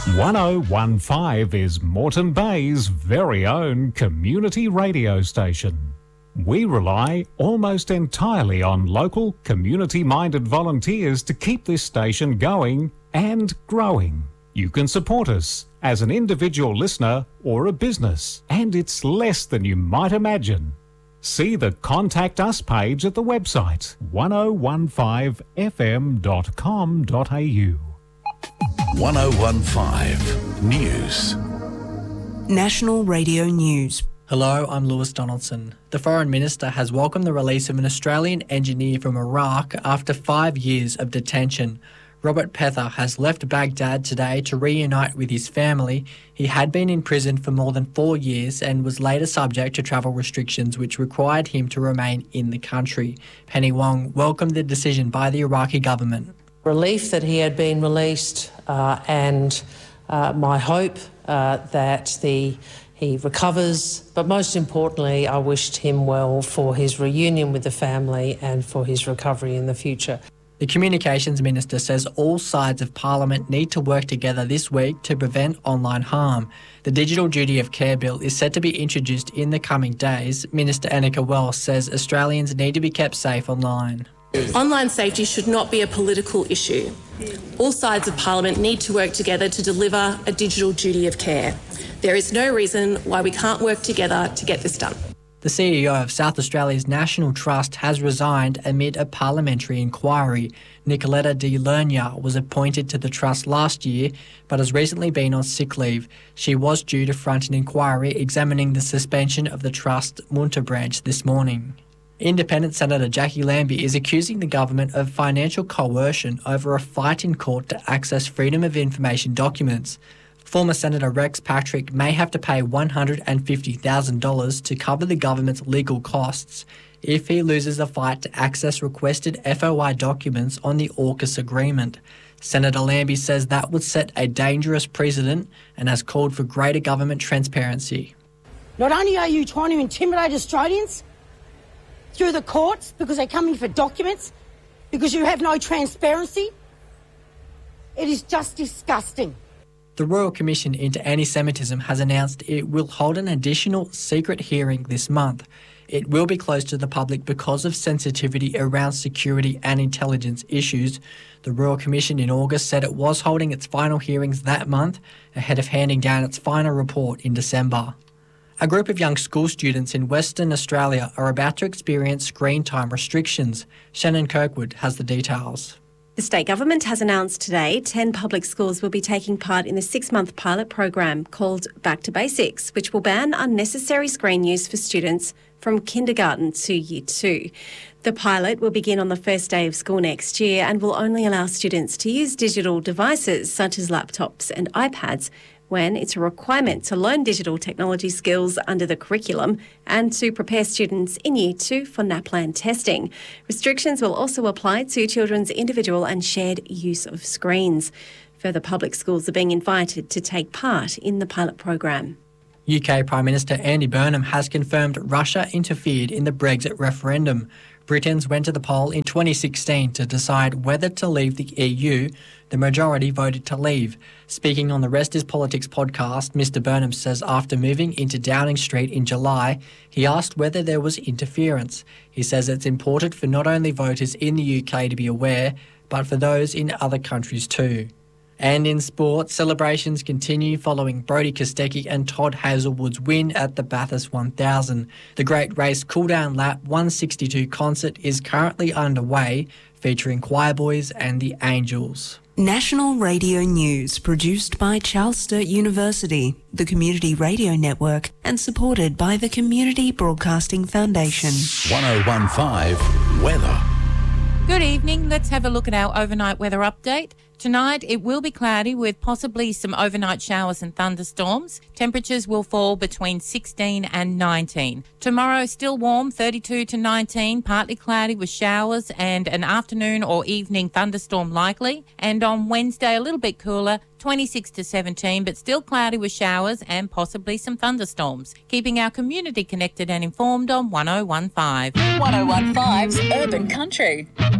1015 is Moreton Bay's very own community radio station. We rely almost entirely on local, community-minded volunteers to keep this station going and growing. You can support us as an individual listener or a business, and it's less than you might imagine. See the Contact Us page at the website 1015fm.com.au. 1015 News. National Radio News. Hello, I'm Lewis Donaldson. The Foreign Minister has welcomed the release of an Australian engineer from Iraq after 5 years of detention. Robert Pether has left Baghdad today to reunite with his family. He had been in prison for more than 4 years and was later subject to travel restrictions which required him to remain in the country. Penny Wong welcomed the decision by the Iraqi government. Relief that he had been released and my hope that he recovers, but most importantly, I wished him well for his reunion with the family and for his recovery in the future. The Communications Minister says all sides of Parliament need to work together this week to prevent online harm. The Digital Duty of Care Bill is set to be introduced in the coming days. Minister Annika Wells says Australians need to be kept safe online. Online safety should not be a political issue. All sides of Parliament need to work together to deliver a digital duty of care. There is no reason why we can't work together to get this done. The CEO of South Australia's National Trust has resigned amid a parliamentary inquiry. Nicoletta de Lernia was appointed to the Trust last year but has recently been on sick leave. She was due to front an inquiry examining the suspension of the Trust Munter branch this morning. Independent Senator Jackie Lambie is accusing the government of financial coercion over a fight in court to access Freedom of Information documents. Former Senator Rex Patrick may have to pay $150,000 to cover the government's legal costs if he loses the fight to access requested FOI documents on the AUKUS agreement. Senator Lambie says that would set a dangerous precedent and has called for greater government transparency. Not only are you trying to intimidate Australians through the courts because they're coming for documents, because you have no transparency, it is just disgusting. The Royal Commission into Anti-Semitism has announced it will hold an additional secret hearing this month. It will be closed to the public because of sensitivity around security and intelligence issues. The Royal Commission in August said it was holding its final hearings that month ahead of handing down its final report in December. A group of young school students in Western Australia are about to experience screen time restrictions. Shannon Kirkwood has the details. The state government has announced today 10 public schools will be taking part in the 6-month pilot program called Back to Basics, which will ban unnecessary screen use for students from kindergarten to Year 2. The pilot will begin on the first day of school next year and will only allow students to use digital devices such as laptops and iPads when it's a requirement to learn digital technology skills under the curriculum and to prepare students in Year 2 for NAPLAN testing. Restrictions will also apply to children's individual and shared use of screens. Further public schools are being invited to take part in the pilot program. UK Prime Minister Andy Burnham has confirmed Russia interfered in the Brexit referendum. Britons went to the poll in 2016 to decide whether to leave the EU. The majority voted to leave. Speaking on the Rest is Politics podcast, Mr Burnham says after moving into Downing Street in July, he asked whether there was interference. He says it's important for not only voters in the UK to be aware, but for those in other countries too. And in sport, celebrations continue following Brodie Kostecki and Todd Hazelwood's win at the Bathurst 1000. The Great Race Cooldown Lap 162 concert is currently underway, featuring Choir Boys and the Angels. National Radio News, produced by Charles Sturt University, the Community Radio Network, and supported by the Community Broadcasting Foundation. 1015 Weather. Good evening. Let's have a look at our overnight weather update. Tonight, it will be cloudy with possibly some overnight showers and thunderstorms. Temperatures will fall between 16 and 19. Tomorrow, still warm, 32 to 19, partly cloudy with showers and an afternoon or evening thunderstorm likely. And on Wednesday, a little bit cooler, 26 to 17, but still cloudy with showers and possibly some thunderstorms. Keeping our community connected and informed on 1015. 1015's Urban Country.